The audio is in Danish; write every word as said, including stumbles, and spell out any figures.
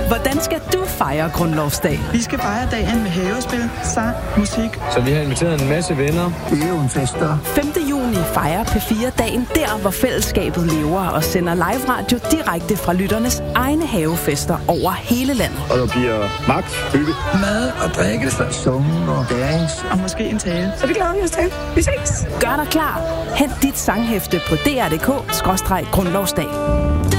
Hvordan skal du fejre grundlovsdag? Vi skal fejre dagen med havespil, sang, musik. Så vi har inviteret en masse venner. Det er jo en fester. femte juni fejrer P fire dagen der, hvor fællesskabet lever og sender live radio direkte fra lytternes egne havefester over hele landet. Og der bliver magt, hygge, mad og drikkelse, sungen og dans. Og måske en tale. Så det glæder vi os til. Vi ses. Gør dig klar. Hent dit sanghæfte på d r punktum d k skråstreg grundlovsdag.